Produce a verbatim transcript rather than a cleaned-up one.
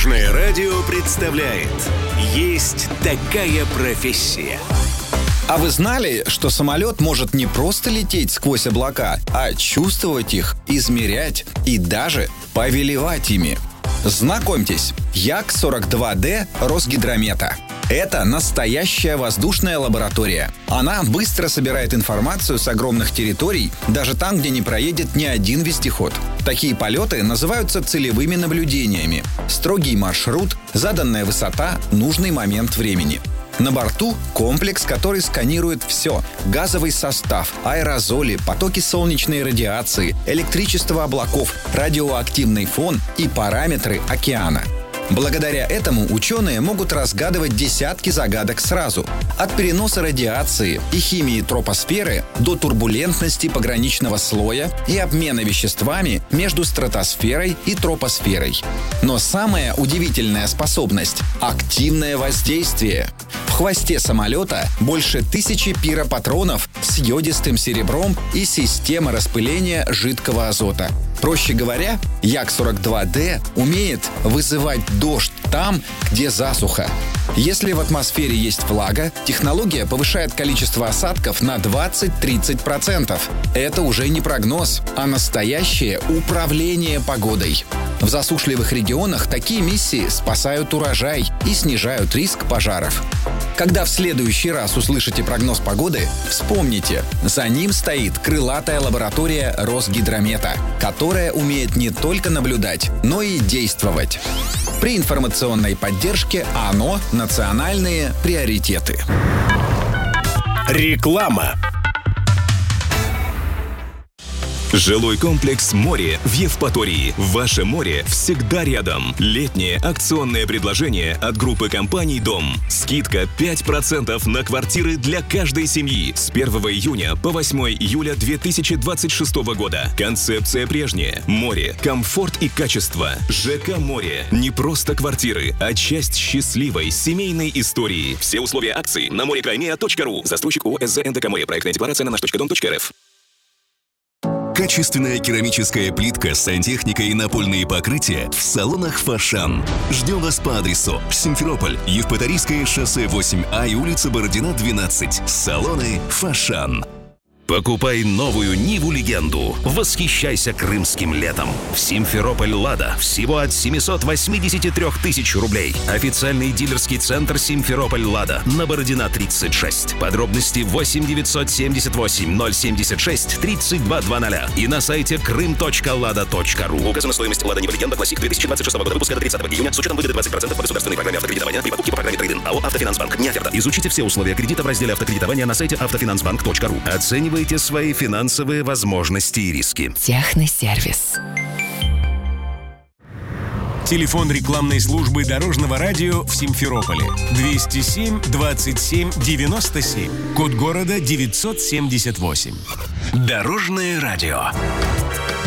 Дорожное радио представляет «Есть такая профессия». А вы знали, что самолет может не просто лететь сквозь облака, а чувствовать их, измерять и даже повелевать ими? Знакомьтесь, Як сорок два дэ Росгидромета. Это настоящая воздушная лаборатория. Она быстро собирает информацию с огромных территорий, даже там, где не проедет ни один вездеход. Такие полеты называются целевыми наблюдениями. Строгий маршрут, заданная высота, нужный момент времени. На борту комплекс, который сканирует все: газовый состав, аэрозоли, потоки солнечной радиации, электричество облаков, радиоактивный фон и параметры океана. Благодаря этому ученые могут разгадывать десятки загадок сразу. От переноса радиации и химии тропосферы до турбулентности пограничного слоя и обмена веществами между стратосферой и тропосферой. Но самая удивительная способность — активное воздействие. В хвосте самолета больше тысячи пиропатронов с йодистым серебром и система распыления жидкого азота. Проще говоря, Як сорок два дэ умеет вызывать дождь там, где засуха. Если в атмосфере есть влага, технология повышает количество осадков на двадцать-тридцать процентов. Это уже не прогноз, а настоящее управление погодой. В засушливых регионах такие миссии спасают урожай и снижают риск пожаров. Когда в следующий раз услышите прогноз погоды, вспомните, за ним стоит крылатая лаборатория Росгидромета, которая умеет не только наблюдать, но и действовать. При информационной поддержке ОНО «Национальные приоритеты». Реклама. Жилой комплекс «Море» в Евпатории. Ваше море всегда рядом. Летнее акционное предложение от группы компаний «Дом». Скидка пять процентов на квартиры для каждой семьи с первого июня по восьмое июля две тысячи двадцать шестого года. Концепция прежняя. Море, комфорт и качество. ЖК «Море». Не просто квартиры, а часть счастливой семейной истории. Все условия акции на морекаймеа точка ру. Застройщик ООО СЗ НДК «Море». Проектная декларация на наш точка дом точка эр эф. Качественная керамическая плитка, сантехника и напольные покрытия в салонах «Фошан». Ждем вас по адресу: Симферополь, Евпаторийское шоссе восемь А и улица Бородина, двенадцать. Салоны «Фошан». Покупай новую Ниву-легенду. Восхищайся крымским летом. В Симферополь «Лада» всего от семьсот восемьдесят три тысячи рублей. Официальный дилерский центр Симферополь «Лада» на Бородина, тридцать шесть. Подробности восемь девятьсот семьдесят восемь ноль семьдесят шесть тридцать два двадцать и на сайте крым точка лада точка ру. Указана стоимость «Лада Нива-легенда» Классик две тысячи двадцать шестого года выпуска до тридцатого июня с учетом выгоды двадцать процентов по государственной программе автокредитования при покупке по программе «Трейдинг». АО «Автофинансбанк». Не оферта. Изучите все условия кредита в разделе автокредитования на сайте автофинансбанк точка ру. Оценивайте свои финансовые возможности и риски. Техносервис. Телефон рекламной службы Дорожного радио в Симферополе двести семь двадцать семь девяносто семь. Код города девятьсот семьдесят восемь. Дорожное радио.